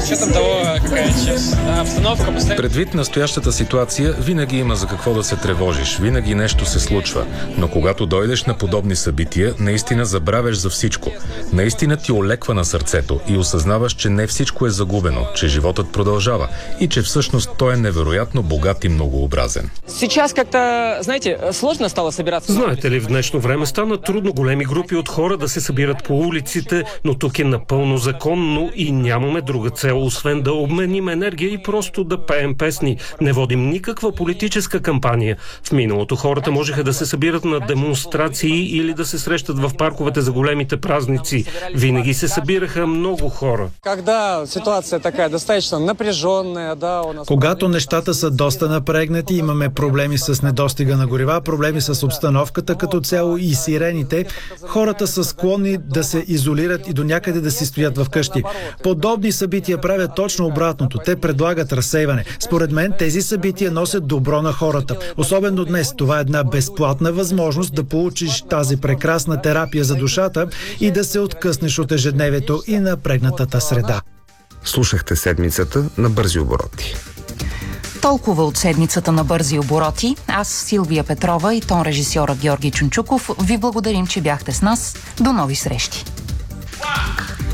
Предвид настоящата ситуация, винаги има за какво да се тревожиш, винаги нещо се случва. Но когато дойдеш на подобни събития, наистина забравяш за всичко. Наистина ти олеква на сърцето и осъзнаваш, че не всичко е загубено, че животът продължава и че всъщност той е невероятно богат и многообразен. Знаете ли, в днешно време стана трудно големи групи от хора да се събират по улиците, но тук е напълно законно и нямаме друга цел, освен да обменим енергия и просто да пеем песни. Не водим никаква политическа кампания. В миналото хората можеха да се събират на демонстрации или да се срещат в парковете за големите празници. Винаги се събираха много хора. Когато нещата са доста напрегнати, имаме проблеми с недостига на горива, проблеми с обстановката като цяло и сирените, хората са склонни да се изолират и до някъде да си стоят в къщи. Подобни събития правят точно обратното. Те предлагат разсейване. Според мен тези събития носят добро на хората. Особено днес. Това е една безплатна възможност да получиш тази прекрасна терапия за душата и да се откъснеш от ежедневието и напрегнатата среда. Слушахте седмицата на Бързи обороти. Толкова от седмицата на Бързи обороти. Аз, Силвия Петрова и тон режисьора Георги Чунчуков ви благодарим, че бяхте с нас. До нови срещи!